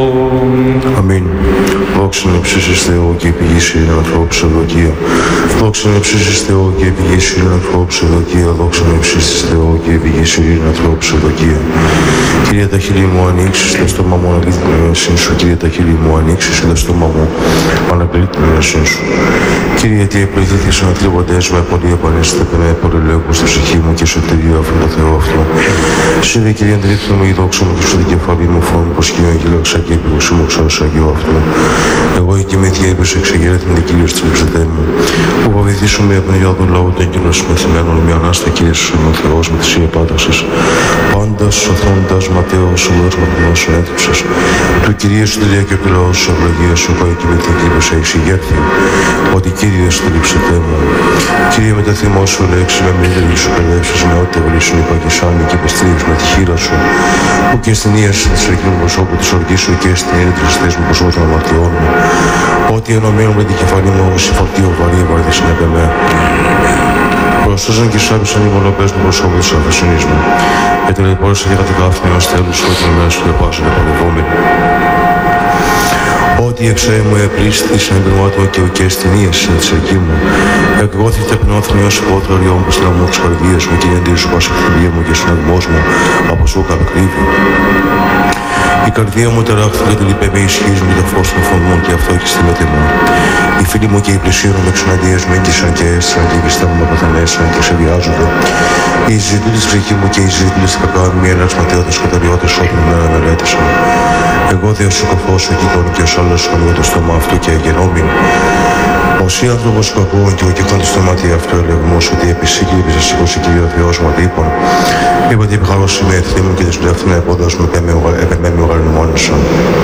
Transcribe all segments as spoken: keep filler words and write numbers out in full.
Αμήν. Δόξα να ψήσεις Θεό και επιγήσει είναι ανθρώπους ευδοκία. Δόξα να ψήσεις Θεό και επιγήσει είναι ανθρώπους ευδοκία. Δόξα να ψήσεις Θεό και επιγήσει είναι ανθρώπους ευδοκία. Κύριε τα χείλη μου ανοίξεις, το στόμα μου ανακλεί την αιωσύνη σου. Κύριε τα χείλη μου ανοίξεις, το στόμα μου ανακλεί την αιωσύνη σου. Κύριε, τι επληθύθεις να θλίβοντες με πολύ επανέστε με πολυλέγου στη ψυχή μου και σωτηρία αυτόν τον Θεό αυτό. Συ δε Κύριε αντιλήφθη μου η δόξα μου και στο δικεφαλή μου φόνο προσκύνω και λέξα και επίγουση μου ξάωσα Αγιό αυτό. Εγώ η κοιμήθεια είπες εξεγέρεται με την Κύριε στην ψητέ μου. Που βοηθήσουμε από τον Ιωδό του λαού των κοινών συμμεθυμένων με ανάστα Κύριε σου ο Θεός με θυσία πάταξης. Πάντας σωθώντας Ματέος ο Λόγος Μαθηνός σου έτυψες. Του Κυρίου σου τελεία και ο λαός σου ευλογία σου εγώ η κοιμήθεια και είπες εξεγέρθη. Ότι Κύριε σου τελείψετε μου. Κύριε με το θυμό σου λέξη με μήνυμα σου παιδεύσεις με ό,τι ευλήσουν είπα και σάνι και πεστρίες με τη χείρα σου. Που και στην ίαση της εκείνου προσώπου της οργής σου και στην ήρη της θέσης μου προσώπου των αμαρτιών μου. Ότι ενωμένου με την κεφαλή μου όπως η φορτίο βαρύ βαρύ συνέπε με. Προστούζαν και σάπησαν οι μολοπές μου προσώπου της αφεσινής μου. Και τελεπόρησα για την κάφνη ως τέλους ό,τι με μέρες του λεπάσουν επανευόμενοι. Ότι εξαί μου επλήσθης εν πνευμάτω και ουκέ στην ίαση της εκεί μου. Εκγόθητε πνόθνη ως πότρο ριών που στραμμού της καρδίας μου και η σου πάσα χθυλία μου και συναγμός μου από σου κατακρύβει. Η καρδία μου τεράχθη και τελειπέ με ισχύς με το φως των φωνών και αυτό έχει στη μέτη μου. Οι φίλοι μου και οι πλησίων με εξοναντίες με έγκυσαν και έστραν και γιστά μου με αποθανέσαν και ξεβιάζονται. Οι ζητούντες ψυχή μου και οι ζητούντες κακά μου, οι ένας ματαιώτες σκοταριώτες ό,τι με μένα μελέτησαν. Εγώ διασυκοφώσω εκεί τον και ως άλλος με το στόμα αυτού και αγενόμην. Όσοι άνθρωπος κακόν και ο κεφάλης στο μάτι αυτό ελεγμός ότι επισήκει έπιζα σηκώσει Κύριο Θεός μου αντίπων. Είπα ότι επιχαρώσει με ευθύ μου και τις πλεύθυνα επόδας μου επεμέμει ο γαλινμόνισον.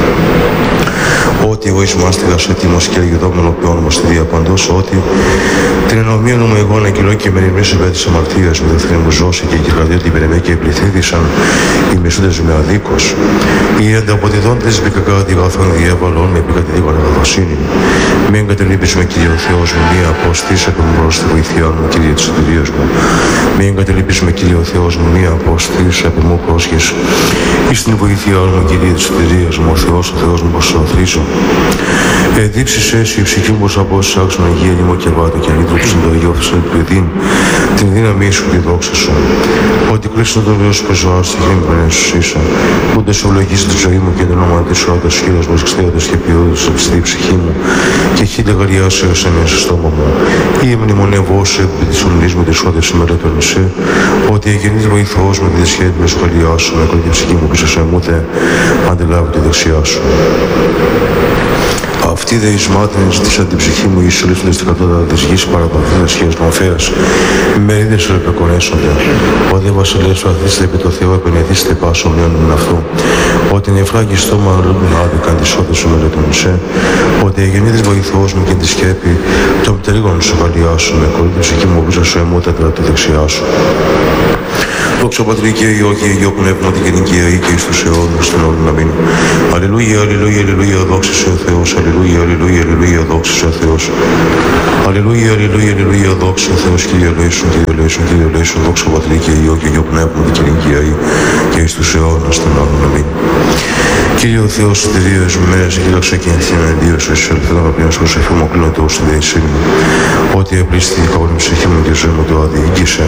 Ότι εγώ εις μάστιγας έτοιμος και ελεγιδόμενο ποιόν μου στη διαπαντός ότι την ενωμίων μου εγώ να κυλώ και με ρημνής επέ της αμαρτίας με δεθρή μου ζώση και κυκλαδία την περιμέ και επληθύδησαν οι μισούντες με αδίκος. Οι ανταποδιδόντες με κακά αντιγάθων διέβαλον με επικατηδίκον αγαθοσύνη. Μη εγκατελείπεις με Κύριε ο Θεός μου μία αποστής από μου προς τη βοηθειά μου Κύριε της σωτηρίας μου. Μη εγκατελείπεις με Κύριε ο Θεός μου μία αποστής από μου πρόσχες. Εις την βοηθειά μου Κύριε της σωτηρίας μου ο Θεός ο Θεός μου πως σου αθρίζω. Εδίψεις εσύ η ψυχή μου πως από όσους άξουν αγία νημό και βάτο και αλήτρεψαν το Αγιό Θεός του παιδίν την δύναμή σου και δόξα σου. Ότι κλείσουν το βίο σου που ζωά στη γη μου πανέσουσίσα. Ούτε σου ευλογήσει τη ζωή μου και το όνομα της σου άτος χείλος μου εξτέατος και ποιότητας ευστή η ψυχή μου και χίλια γαριά σου έως ενές στο στόμα μου. Ή μνημονεύω σου επί της ονειρής μου της όδες σήμερα το νησί. Ότι εγενής βοηθός με τη δυσχέτη με σχολιά σου με κόκκια ψυχή μου πίσω σε μου δε αντιλάβει τη δεξιά σου. Αυτή δε εις μάτρινες ζητήσαν την ψυχή μου εις ολύφθονες την κατώτατα της γης παραπαθήνας σχέας νοφέας. Μερίδες σου επεκονέσονται. Ο δε βασιλεύς βαθίστε επί το Θεό επενεθήστε πάσο μειώνουν αυτό. Ότι νεφράγει στόμα αλλούντουν άδικαν τις όδες σου μελετώνησε. Ότι εγεννήτης βοηθός μου και τη σκέπη το πτερίγον σου βαλιά σου με κολλή την ψυχή μου πίσω σου εμούτατρα τη δεξιά σου. Δόξα Πατρί και Υιό και Υιό Πνεύμα την γενική αή και εις τους αιώνους των αιώνων. Αμήν. Αλληλούια, αλληλούια, αλληλούια, δόξα σε ο Θεός. Αλληλούια, αλληλούια, αλληλούια, δόξα σε ο Θεός. Αλληλούια, αλληλούια, αλληλούια, δόξα σε ο Θεός. Κύριε ελέησον, Κύριε ελέησον, Κύριε ελέησον, δόξα Πατρί και Υιό και Υιό Πνεύμα την γενική αή και εις τους αιώνους των αιώνων. Αμήν. Κύριε ο Θεός σωτηρίας μου μέρες γύλαξα και ενθύνα εναντίον σου εσύ ελθέδα με πλέον σκός εφήμο κλείνω το στην δεησύνη μου. Ότι επλήστη η καόλη ψυχή μου και ζωή μου το αδιήγησε.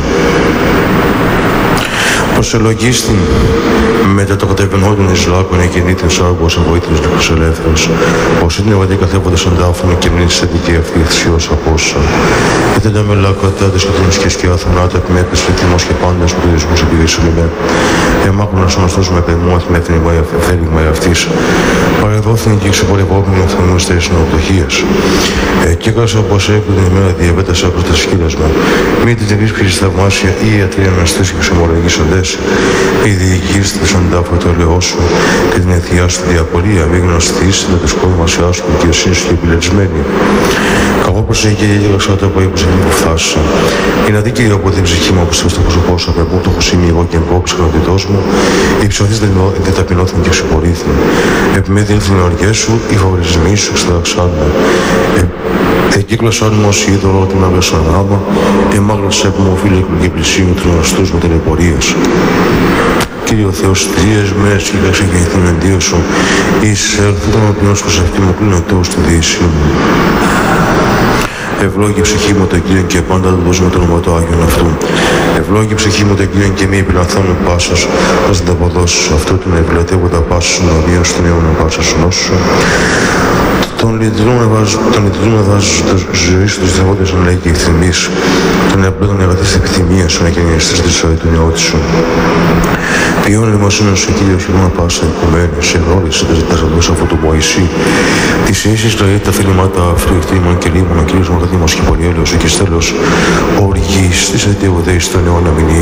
Προσελογίστη μετά το κατεβαινόντων εις λάκων εκκινήτην σάρκος αβοήθητος λίχος ελεύθερος. Ως είναι βατή καθέβοντας αντάφωνο και μνήσεις αντική αυτή ευθυσίως απόσα. Και δεν με λάκωτα της κατήνης και σκιά θανάτου επιμέπες φετήμος και πάντας που τουρισμούς επιδίσουν με. Εμάκρονας γνωστός με παιδμό αθμέθυνη θέλημα αυτής. Παρεδόθην και ξεπορευόμενοι οφθονούς θέσεις νοοτοχίας. Εκκέκασα όπως έπρεπε την ημέρα διαβέτασα προς τα σκύλας μου. Μη την τελείς θαυμάσια ή ιατροί αναστήσεις και ξεμολογήσοντες. Η διοικήστε τον τάφο το λαιό σου και την αιθιά σου διαπορία. Μη γνωστείς με τους κόμμασιά σου και εσύ σου και επιλεξμένοι. Καγώ προσέχει και γέλαξα το από ύπος που φτάσα. Είναι αδίκαιη από την ψυχή μου όπως το πρόσωπό σου από το έχω σημεί εγώ και εγώ ψυχανότητός μου. Η ψωθής δεν ταπεινώθην και ξεπορήθην. Επιμέδει ήλθεν οι οργές σου, οι φαβορισμοί σου εξτραξάν με. Εκύκλωσαν μου ως είδωλο την άβεσαν άμα, εμάγλωσέ που μου φίλοι και πλησίουν τροναστούς με την επορία σου. Κύριο Θεός, τρεις μέρες και θα ξεκινηθούν εντύο σου, εισέλθου τον οπινός προσευχή μου, κλείνω τόους στη δύση μου. Ευλόγη ψυχή μου τον Κύριον και πάντα του δώσουμε το όνομα του Άγιον αυτού. Ευλόγη ψυχή μου τον Κύριον και μη επιλαθώνω πάσας, ας δεν τα αποδώσω αυτό τον ευλατεύοντα πάσας σου, να βίω στον αιώνα πάσας σου νόσου. Τον λειτουργούμε βάζοντα ζωή σου τους δεχόντες να λέει και ευθυμείς, τον απλό τον αγαθής επιθυμία σου να γεννιαστείς τη ζωή του νεότη σου. Ποιόν λιμοσύνων σου, Κύριε, χειρούνα πάσα οικουμένη, σε γνώρισε τα ζαντούς αφού του Μωυσή. Τις ίσης δηλαδή τα θελημάτα αυτού εκτίμων και λίμων, ο Κύριος Μαγαδήμος και Πολυέλεος, και στέλος οργής, της αιτίωδε εις τον αιώνα μηνύει.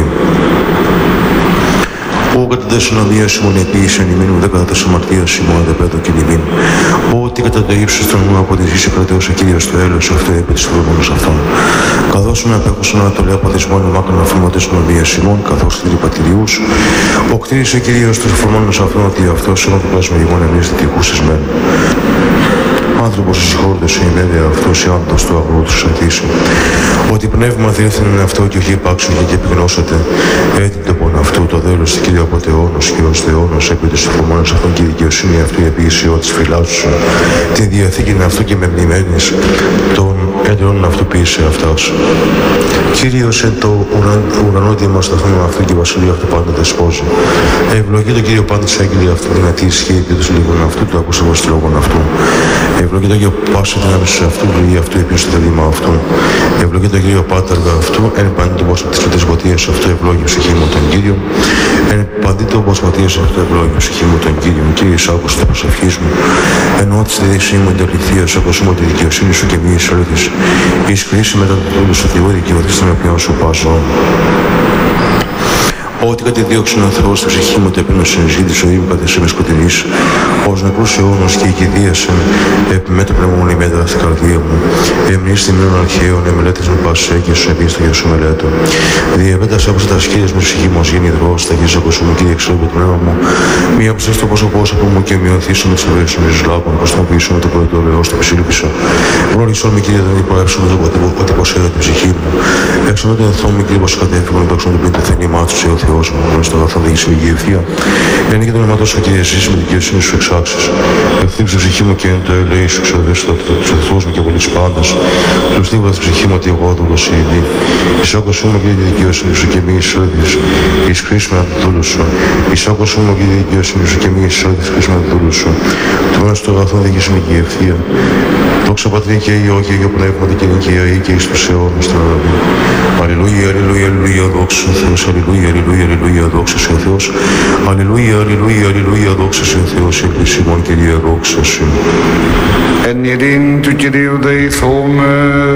Ό κατά τα συνομία σου μόνο επίησαν ημίν, ουδέ κατά τα σωμαρτία σου μόνο δε πέτω και ημίν. Ό,τι κατά το ύψος των μου από τη γη κρατέως ο Κύριος το έλεος, αυτό επί της φρούμενος αυτών. Καθώς με απέχουσαν να το λέω παθισμόν μάκρον αφήμωτες νομίας ημών, καθώς θηρή πατηριούς, ο κτήρισε ο Κύριος τους φρούμενος αυτών, ότι αυτός όλο το πλάσμα ημών εμείς δυτικούς εσμέν. Άνθρωπος συγχώρητος η ημέρια αυτός η άνδος του αγρού του σαντήσει. Ότι πνεύμα διέθυνε αυτό και όχι υπάξουν και επιγνώσατε. Έτσι το πόνο αυτού το δέλος του Κύριου από αιώνος και ως αιώνος έπειτε στους φωμόνες αυτών και η δικαιοσύνη αυτού η επίσης της φυλάσσου. Τη διαθήκη αυτού και με μνημένης των έντρων αυτού ποιήσε αυτάς. Κύριος εν το ουρανό δήμα σταθούμε αυτού και η βασιλεία αυτού πάντα δεσπόζει. Ευλογεί το Κύριο πάντα της άγγελη αυτού δυνατή ισχύει και τους λίγων αυτού του ακούσαμε στο λόγον αυτού. Ευλογεί το Κύριο πάσα δυνάμεις σε αυτού, ευλογεί αυτού επίσης το δήμα αυτού. Ευλογεί το Κύριο Πάταργα αυτού, εν παντή το πόσμα της πρωτεσβοτίας αυτού, ευλόγει ψυχή μου τον Κύριο. Εν παντή το ποσματίας αυτού, ευλόγει ψυχή μου τον Κύριο. Κύριε, άκουσε τα προσευχής μου. Ενώ τη δίδυξή μου εντεληθεία σου, ακούσουμε τη δικαιοσύνη σου και μη εισέλθεις. Εις κρίση μετά το τούλου σου Θεού, δικαιωθείς τον οποίον σου πάσω. Ό,τι κατεδίωξε ο Θεός στη ψυχή μου, τέπαινο συνεισχύει τη ζωή μου, καθώς είμαι σκοτεινής. Ως νεκρούς αιώνος και η κηδίασεν, επιμέ το πνεύμα μου ημέντρα στην καρδία μου. Εμνείς θυμίων αρχαίων, εμελέτες μου πάσου και σου επίσης το γιο σου μελέτω. Διαβέτας άκουσα τα σκύλες μου, ψυχή μου ως γίνει δρός, τα γης ακούσου μου, Κύριε, εξόδου το πνεύμα μου. Μία ψες το πρόσωπό σου μου και μειωθήσω με τις ευαίες σου, με τους λάκων, κοστοποιήσω με το πρώτο λεό, στο ψήλπισα. Γνώρισον με, Κύριε, δεν υπάρξω με το ότι ποσέδω την ψυχή μου. Έξω με τον εθνό μου, Κύριε, πως κατέφυγον, υπάρξον το πλήν το θένημά του σε ο Θεός μου, γνώρισε το αγαθόν δίγηση με γευθεία. Εν και τον αιματό σου, Κύριε, εσείς με δικαιοσύνη σου εξάξεις. Ευθύψε ψυχή μου και εν το ελέη σου εξοδεύσει το Θεός μου και πολύ πάντας. Του στίβα στην ψυχή μου ότι εγώ δούλος ήδη. Εισόκοσου μου, Κύριε, τη δικαιοσύνη σου και μη εισόδης. Εις κρίσμα του δούλου σου. Εισόκοσου μου, Κύριε, τη δικαιοσύνη σου και μη εισόδης. Κρίσμα του δούλου σου. Του μένω στο αγαθόν δίγηση με γευθεία. Δόξα Πατρί και Υιό και Υιό Πνεύματι και Νικαία και εις τους αιώνας των αιώνων. Αλληλούια, αλληλούια, αλληλούια, δόξα ο Θεός, αλληλούια, αλληλούια, αλληλούια, δόξα ο Θεός. Αλληλούια, αλληλούια, αλληλούια, δόξα ο Θεός, εκκλησία μου, Κύριε, δόξα σου. Εν ειρήνη του Κυρίου δεηθούμε,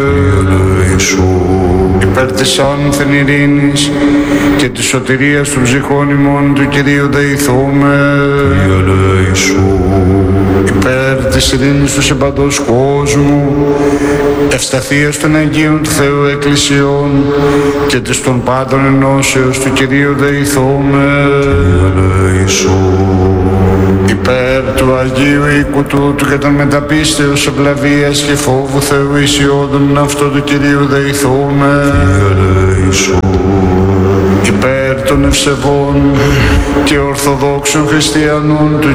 υπέρ της άνθεν ειρήνης και της σωτηρίας των ψυχών ημών του Κυρίου δεηθούμε, υπέρ της ειρήνης του συμπαντός κόσμου, ευσταθίας των Αγίων του Θεού Εκκλησιών και της των πάντων ενώσεως του Κυρίου δεηθούμε, υπέρ του Αγίου οίκου τούτου και των μεταπίστεως ευλαβίας και φόβου Θεού εισιόδων αυτό του Κυρίου δεηθούμε, υπέρ των ευσεβών και ορθοδόξων χριστιανών του